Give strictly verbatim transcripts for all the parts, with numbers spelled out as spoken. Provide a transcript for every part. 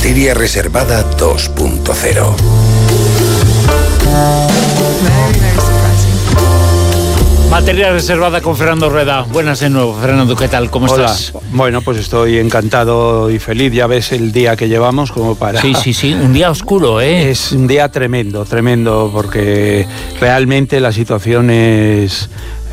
Materia Reservada dos punto cero. Materia Reservada con Fernando Rueda. Buenas de nuevo, Fernando, ¿qué tal? ¿Cómo Hola. estás? Bueno, pues estoy encantado y feliz. Ya ves el día que llevamos como para... Sí, sí, sí, un día oscuro, ¿eh? Es un día tremendo, tremendo, porque realmente la situación es,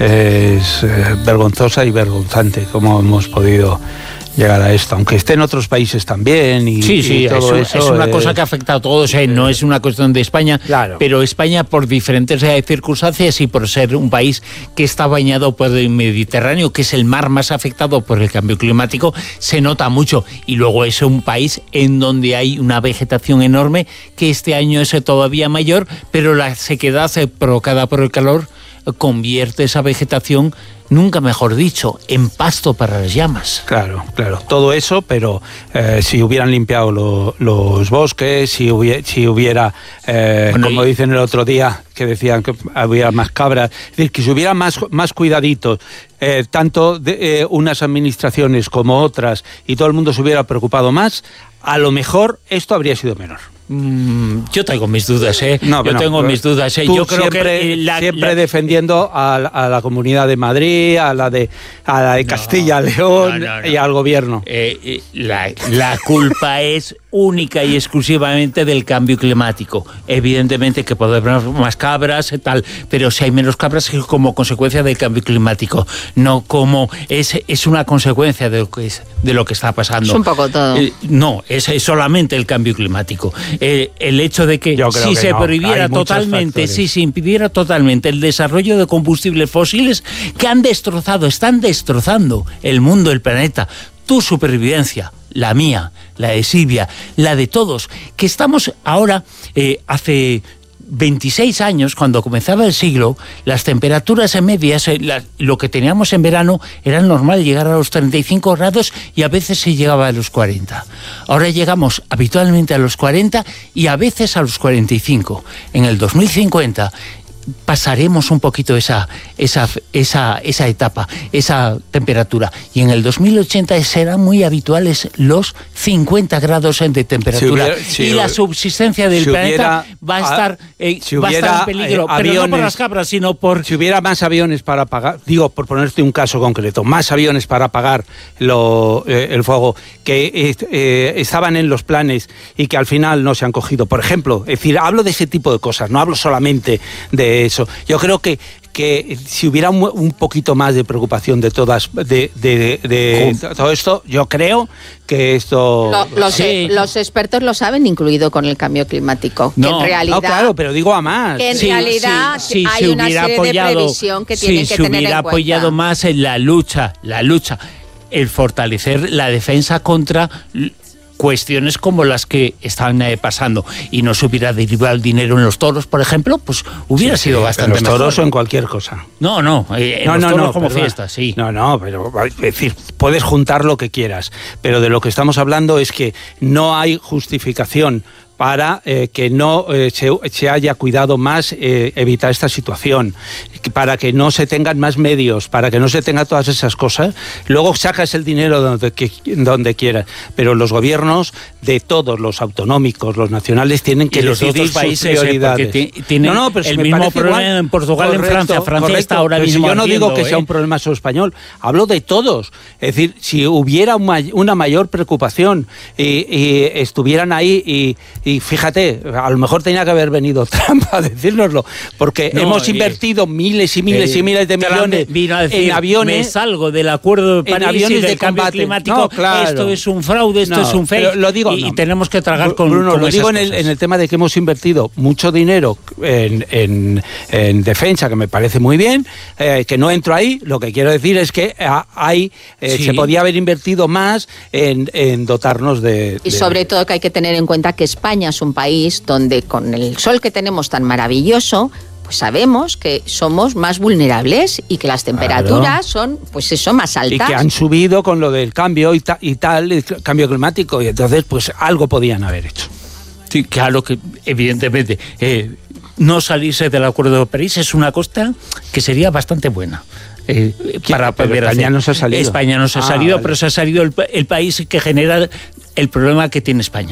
es eh, vergonzosa y vergonzante, como hemos podido llegar a esto, aunque esté en otros países también. Y, sí, sí, y todo eso, eso es una es... cosa que afecta a todos, ¿eh? No es una cuestión de España, Claro. Pero España, por diferentes eh, circunstancias y por ser un país que está bañado por el Mediterráneo, que es el mar más afectado por el cambio climático, se nota mucho. Y luego es un país en donde hay una vegetación enorme, que este año es todavía mayor, pero la sequedad eh, provocada por el calor convierte esa vegetación, nunca mejor dicho, en pasto para las llamas. Claro, claro, todo eso, pero eh, si hubieran limpiado lo, los bosques, si hubiera, si hubiera eh, bueno, como y... dicen el otro día, que decían que había más cabras, es decir, que si hubiera más, más cuidaditos, eh, tanto de, eh, unas administraciones como otras, y todo el mundo se hubiera preocupado más, a lo mejor esto habría sido menor. Mm, yo tengo mis dudas, ¿eh? No, yo no, tengo mis dudas, ¿eh? Tú yo creo siempre, que eh, la, siempre la... defendiendo a, a la Comunidad de Madrid, a la de, a la de no, Castilla, León no, no, no. y al gobierno. Eh, eh, la, la culpa es única y exclusivamente del cambio climático. Evidentemente que puede haber más cabras y tal, pero si hay menos cabras es como consecuencia del cambio climático, no como es, es una consecuencia de lo que es, de lo que está pasando. Es un poco todo. Eh, no, es, es solamente el cambio climático. Eh, el hecho de que si que se no. prohibiera totalmente, si se impidiera totalmente el desarrollo de combustibles fósiles que han destrozado, están destrozando el mundo, el planeta, tu supervivencia, la mía, la de Silvia, la de todos, que estamos ahora, eh, hace veintiséis años, cuando comenzaba el siglo, las temperaturas medias, eh, la, lo que teníamos en verano, era normal llegar a los treinta y cinco grados y a veces se llegaba a los cuarenta. Ahora llegamos habitualmente a los cuarenta y a veces a los cuarenta y cinco. En el dos mil cincuenta pasaremos un poquito esa, esa, esa, esa etapa, esa temperatura. Y en el dos mil ochenta serán muy habituales los cincuenta grados de temperatura. Si hubiera, si, y la subsistencia del si planeta hubiera, va a estar, eh, si va a estar en peligro. Eh, aviones, pero no por las cabras, sino por... Si hubiera más aviones para apagar, digo, por ponerte un caso concreto, más aviones para apagar lo, eh, el fuego que eh, eh, estaban en los planes y que al final no se han cogido. Por ejemplo, es decir, hablo de ese tipo de cosas, no hablo solamente de eso. Yo creo que que si hubiera un, un poquito más de preocupación de todas de, de, de, de todo esto, yo creo que esto lo, los, sí. los expertos lo saben, incluido con el cambio climático, no, que en realidad no, claro, pero digo a más. Que en sí, realidad sí, sí, hay si una serie apoyado, de previsión que sí, tienen que si tener en cuenta. Si hubiera apoyado más en la lucha, la lucha, el fortalecer la defensa contra cuestiones como las que están eh, pasando, y no se hubiera derivado el dinero en los toros, por ejemplo, pues hubiera sí, sido sí, bastante en los toros mejor. o en cualquier cosa. No, no, eh, en no, los no, toros no, como perdona. fiesta, sí. No, no, pero es decir, puedes juntar lo que quieras, pero de lo que estamos hablando es que no hay justificación para eh, que no eh, se, se haya cuidado más eh, evitar esta situación, para que no se tengan más medios, para que no se tenga todas esas cosas. Luego sacas el dinero donde, que, donde quieras, pero los gobiernos de todos, los autonómicos, los nacionales, tienen que los decidir otros países, sus prioridades. Eh, tienen no, no, pero el mismo problema igual. En Portugal, correcto, en Francia. Francia correcto, está ahora mismo si yo no ardiendo, digo que ¿eh? sea un problema solo español, hablo de todos. Es decir, si hubiera una mayor preocupación y, y estuvieran ahí y Y fíjate, a lo mejor tenía que haber venido Trump a decírnoslo, porque no, hemos invertido eh, miles y miles eh, y miles de millones vino a decir, en aviones. Me salgo del acuerdo de París aviones y del de cambio combate. climático. No, claro. Esto es un fraude, esto no, es un fake. Lo digo, y, no. y tenemos que tragar con, Bruno, con lo esas digo cosas. en el, en el tema de que hemos invertido mucho dinero en, en, en defensa, que me parece muy bien, eh, que no entro ahí. Lo que quiero decir es que hay eh, sí. se podía haber invertido más en, en dotarnos de... Y de... sobre todo que hay que tener en cuenta que España es un país donde con el sol que tenemos tan maravilloso, pues sabemos que somos más vulnerables y que las temperaturas claro. son, pues eso, más altas. Y que han subido con lo del cambio y, ta, y tal, el cambio climático, y entonces pues algo podían haber hecho. Sí, claro que evidentemente eh, no salirse del Acuerdo de París es una cosa que sería bastante buena. Eh, para poder España hacer. no se ha salido. España no se ha ah, salido, vale. pero se ha salido el, el país que genera el problema que tiene España.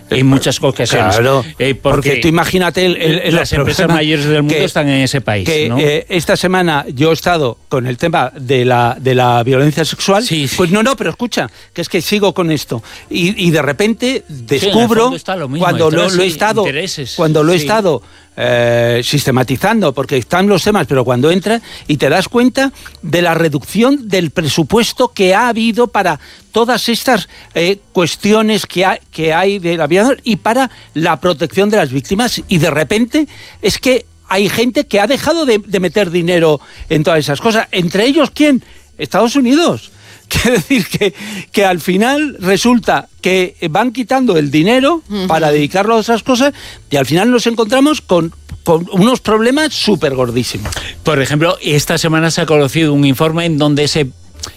en muchas ocasiones. Claro, eh, porque, porque tú imagínate el, el, el las empresas mayores del mundo que, están en ese país, que, ¿no? eh, esta semana yo he estado con el tema de la, de la violencia sexual. Sí, sí. Pues no, no, pero escucha, que es que sigo con esto. Y, y de repente descubro, sí, lo mismo, cuando lo, detrás, lo he estado, cuando lo he sí. estado eh, sistematizando, porque están los temas, pero cuando entras y te das cuenta de la reducción del presupuesto que ha habido para todas estas eh, cuestiones que, ha, que hay de la violencia y para la protección de las víctimas, y de repente es que hay gente que ha dejado de, de meter dinero en todas esas cosas. Entre ellos, ¿quién? Estados Unidos. Quiere decir que, que al final resulta que van quitando el dinero uh-huh. para dedicarlo a otras cosas, y al final nos encontramos con, con unos problemas súper gordísimos. Por ejemplo, esta semana se ha conocido un informe en donde se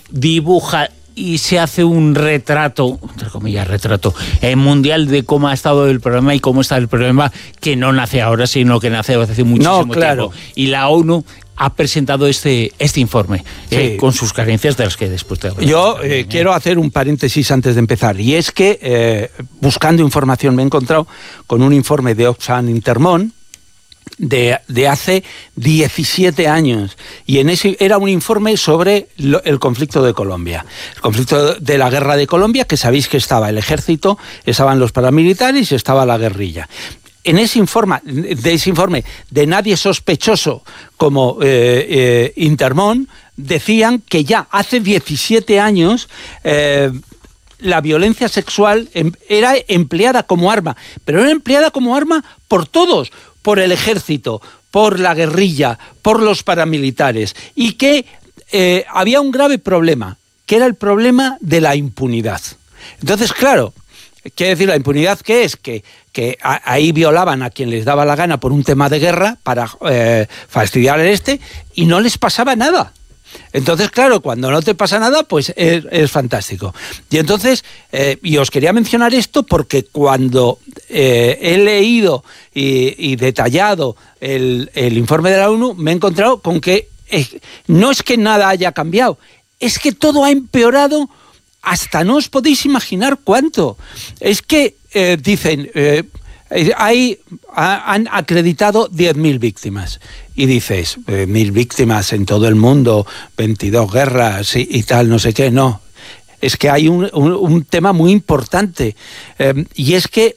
dibuja y se hace un retrato, entre comillas, retrato eh, mundial de cómo ha estado el problema y cómo está el problema, que no nace ahora, sino que nace hace muchísimo no, claro. tiempo. Y la ONU ha presentado este, este informe, sí. eh, con sus carencias de las que después te hablo. Yo eh, quiero hacer un paréntesis antes de empezar, y es que eh, buscando información me he encontrado con un informe de Oxfam Intermón de, de hace diecisiete años, y en ese era un informe sobre lo, el conflicto de Colombia, el conflicto de la guerra de Colombia, que sabéis que estaba el ejército, estaban los paramilitares y estaba la guerrilla. En ese informe, de ese informe de nadie sospechoso como eh, eh, Intermón, decían que ya hace diecisiete años eh, la violencia sexual em, era empleada como arma, pero era empleada como arma por todos, por el ejército, por la guerrilla, por los paramilitares, y que eh, había un grave problema, que era el problema de la impunidad. Entonces, claro, quiere decir, la impunidad, ¿qué es? Que, que a, ahí violaban a quien les daba la gana por un tema de guerra para eh, fastidiar el este, y no les pasaba nada. Entonces, claro, cuando no te pasa nada, pues es, es fantástico. Y entonces, eh, y os quería mencionar esto porque cuando eh, he leído y, y detallado el, el informe de la ONU, me he encontrado con que eh, no es que nada haya cambiado, es que todo ha empeorado hasta no os podéis imaginar cuánto. Es que eh, dicen, eh, hay, ha, han acreditado diez mil víctimas. Y dices, eh, mil víctimas en todo el mundo, veintidós guerras y, y tal, no sé qué. No, es que hay un, un, un tema muy importante. Eh, y es que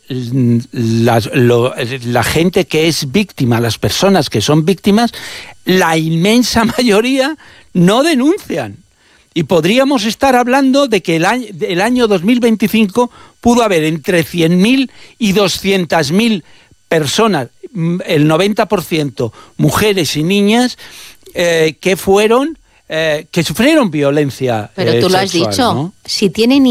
la, lo, la gente que es víctima, las personas que son víctimas, la inmensa mayoría no denuncian. Y podríamos estar hablando de que el año, el año dos mil veinticinco pudo haber entre cien mil y doscientas mil personas, el noventa por ciento mujeres y niñas, eh, que fueron, eh, que sufrieron violencia. Pero eh, tú lo sexual, has dicho, ¿no? Si tienen